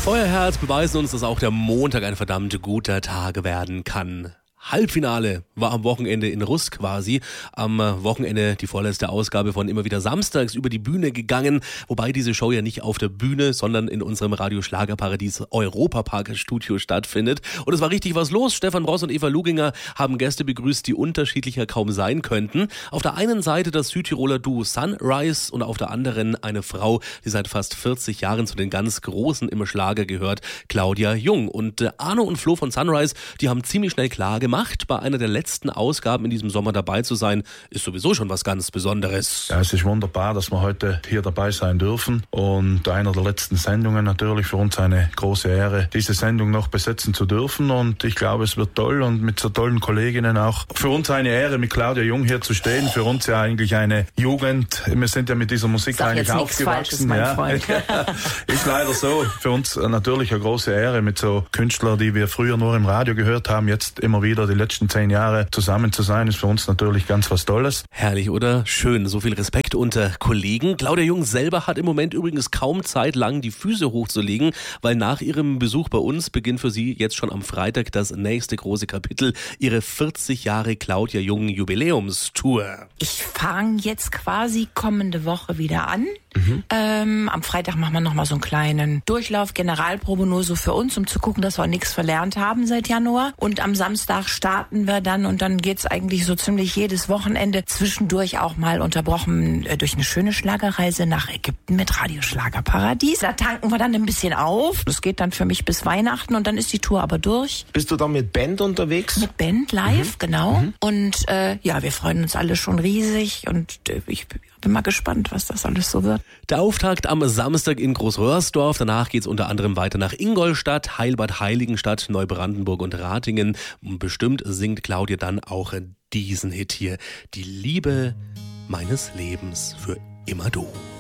Euer Herz beweist uns, dass auch der Montag ein verdammt guter Tag werden kann. Halbfinale war am Wochenende in Rust quasi. Am Wochenende die vorletzte Ausgabe von Immer wieder samstags über die Bühne gegangen. Wobei diese Show ja nicht auf der Bühne, sondern in unserem Radio Schlagerparadies Europapark Studio stattfindet. Und es war richtig was los. Stefan Ross und Eva Luginger haben Gäste begrüßt, die unterschiedlicher kaum sein könnten. Auf der einen Seite das Südtiroler Duo Sunrise und auf der anderen eine Frau, die seit fast 40 Jahren zu den ganz Großen im Schlager gehört, Claudia Jung. Und Arno und Flo von Sunrise, die haben ziemlich schnell klar gemacht, bei einer der letzten Ausgaben in diesem Sommer dabei zu sein, ist sowieso schon was ganz Besonderes. Ja, es ist wunderbar, dass wir heute hier dabei sein dürfen und einer der letzten Sendungen natürlich für uns eine große Ehre, diese Sendung noch besetzen zu dürfen, und ich glaube, es wird toll und mit so tollen Kolleginnen auch. Für uns eine Ehre, mit Claudia Jung hier zu stehen, für uns ja eigentlich eine Jugend, wir sind ja mit dieser Musik Sag eigentlich aufgewachsen. Mein Freund. Ist leider so, für uns natürlich eine große Ehre, mit so Künstlern, die wir früher nur im Radio gehört haben, jetzt immer wieder die letzten 10 Jahre zusammen zu sein, ist für uns natürlich ganz was Tolles. Herrlich, oder? Schön, so viel Respekt unter Kollegen. Claudia Jung selber hat im Moment übrigens kaum Zeit, lang die Füße hochzulegen, weil nach ihrem Besuch bei uns beginnt für sie jetzt schon am Freitag das nächste große Kapitel, ihre 40 Jahre Claudia Jung Jubiläumstour. Ich fange jetzt quasi kommende Woche wieder an. Am Freitag machen wir nochmal so einen kleinen Durchlauf, Generalprobe nur so für uns, um zu gucken, dass wir nichts verlernt haben seit Januar. Und am Samstag starten wir dann, und dann geht's eigentlich so ziemlich jedes Wochenende, zwischendurch auch mal unterbrochen durch eine schöne Schlagerreise nach Ägypten mit Radio Schlagerparadies. Da tanken wir dann ein bisschen auf. Das geht dann für mich bis Weihnachten, und dann ist die Tour aber durch. Bist du dann mit Band unterwegs? Mit Band live, genau. Und ja, wir freuen uns alle schon riesig, und ich bin mal gespannt, was das alles so wird. Der Auftakt am Samstag in Großröhrsdorf. Danach geht's unter anderem weiter nach Ingolstadt, Heilbad Heiligenstadt, Neubrandenburg und Ratingen. Und bestimmt singt Claudia dann auch diesen Hit hier. Die Liebe meines Lebens für immer du.